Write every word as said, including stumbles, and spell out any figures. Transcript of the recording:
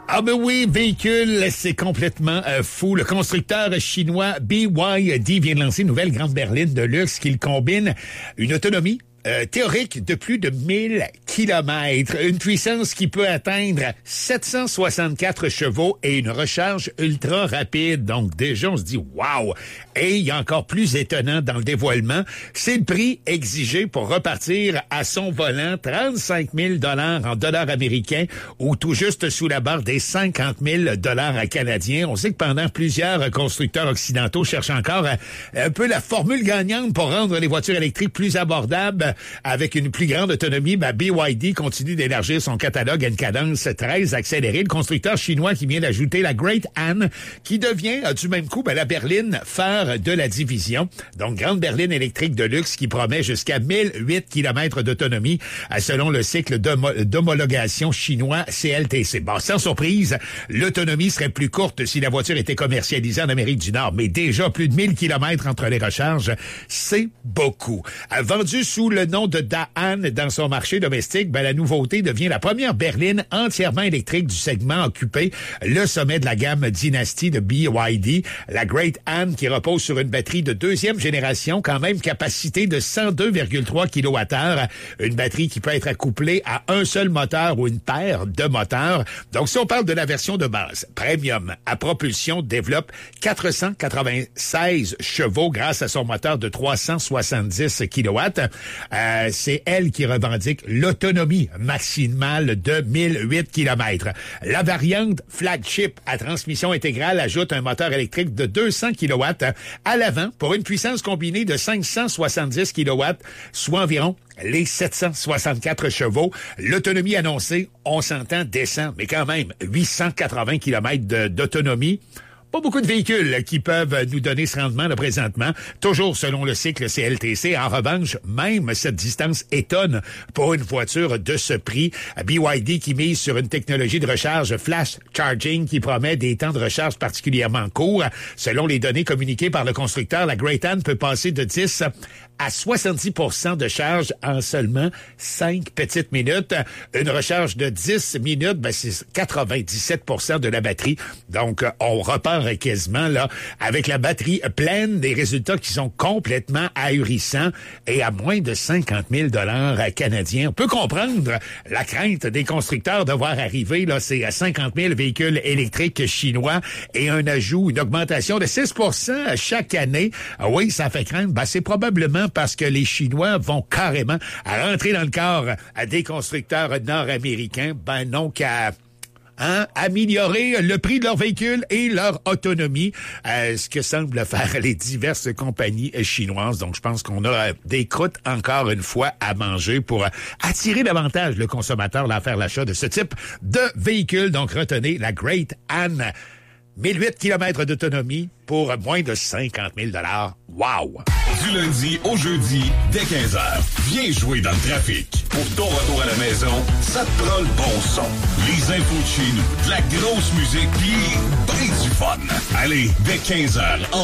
Ah ben oui, véhicule, c'est complètement euh, fou. Le constructeur chinois B Y D vient de lancer une nouvelle grande berline de luxe qui combine une autonomie Euh, théorique de plus de mille kilomètres, une puissance qui peut atteindre sept cent soixante-quatre chevaux et une recharge ultra rapide. Donc déjà, on se dit wow! Et il y a encore plus étonnant dans le dévoilement, c'est le prix exigé pour repartir à son volant, trente-cinq mille dollars en dollars américains ou tout juste sous la barre des cinquante mille dollars canadiens. On sait que pendant plusieurs constructeurs occidentaux cherchent encore un peu la formule gagnante pour rendre les voitures électriques plus abordables. Avec une plus grande autonomie, ben B Y D continue d'élargir son catalogue à une cadence très accélérée. Le constructeur chinois qui vient d'ajouter la Great Han, qui devient du même coup ben, la berline phare de la division. Donc, grande berline électrique de luxe qui promet jusqu'à mille huit kilomètres d'autonomie selon le cycle d'homo- d'homologation chinois C L T C. Bon, sans surprise, l'autonomie serait plus courte si la voiture était commercialisée en Amérique du Nord, mais déjà plus de mille kilomètres entre les recharges, c'est beaucoup. Vendu sous le nom de Da'an dans son marché domestique, ben, la nouveauté devient la première berline entièrement électrique du segment occupé, le sommet de la gamme Dynasty de B Y D. La Great Han qui repose sur une batterie de deuxième génération, quand même capacité de cent deux virgule trois kilowattheures, une batterie qui peut être accouplée à un seul moteur ou une paire de moteurs. Donc, si on parle de la version de base, Premium à propulsion développe quatre cent quatre-vingt-seize chevaux grâce à son moteur de trois cent soixante-dix kilowatts. Euh, c'est elle qui revendique l'autonomie maximale de mille huit kilomètres. La variante flagship à transmission intégrale ajoute un moteur électrique de deux cents kilowatts à l'avant pour une puissance combinée de cinq cent soixante-dix kilowatts, soit environ les sept cent soixante-quatre chevaux. L'autonomie annoncée, on s'entend, descend, mais quand même huit cent quatre-vingts kilomètres de, d'autonomie. Pas beaucoup de véhicules qui peuvent nous donner ce rendement là, présentement, toujours selon le cycle C L T C. En revanche, même cette distance étonne pour une voiture de ce prix. B Y D qui mise sur une technologie de recharge flash charging qui promet des temps de recharge particulièrement courts. Selon les données communiquées par le constructeur, la Great Han peut passer de dix à soixante-dix pour cent de charge en seulement cinq petites minutes. Une recharge de dix minutes, ben c'est quatre-vingt-dix-sept pour cent de la batterie. Donc, on repart quasiment là avec la batterie pleine, des résultats qui sont complètement ahurissants et à moins de cinquante mille dollars canadiens. On peut comprendre la crainte des constructeurs de voir arriver là, c'est à cinquante mille véhicules électriques chinois et un ajout, une augmentation de six pour cent chaque année. Oui, ça fait craindre. Ben, c'est probablement parce que les Chinois vont carrément rentrer dans le corps des constructeurs nord-américains. Ben non qu'à Hein, améliorer le prix de leurs véhicules et leur autonomie, euh, ce que semblent faire les diverses compagnies chinoises. Donc, je pense qu'on a des croûtes encore une fois à manger pour attirer davantage le consommateur à faire l'achat de ce type de véhicule. Donc, retenez la Great Han. mille huit kilomètres d'autonomie pour moins de cinquante mille dollars. Wow! Du lundi au jeudi, dès quinze heures, viens jouer dans le trafic. Pour ton retour à la maison, ça te prend le bon son. Les infos de chez nous, de la grosse musique, pis ben du fun. Allez, dès quinze heures,